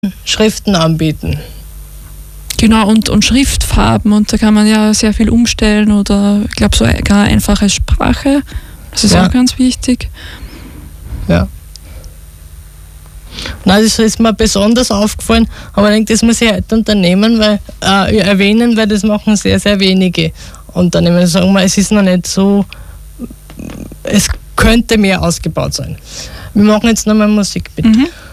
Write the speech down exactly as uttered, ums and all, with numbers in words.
Schriften anbieten. Genau, und, und Schriftfarben, und da kann man ja sehr viel umstellen, oder ich glaube so gar einfache Sprache, das ist ja auch ganz wichtig. Ja. Nein, das ist mir besonders aufgefallen, aber ich denke, das muss ich heute unternehmen, weil, äh, erwähnen, weil das machen sehr, sehr wenige Unternehmen. Sagen wir, es ist noch nicht so, es könnte mehr ausgebaut sein. Wir machen jetzt nochmal Musik, bitte. Mhm.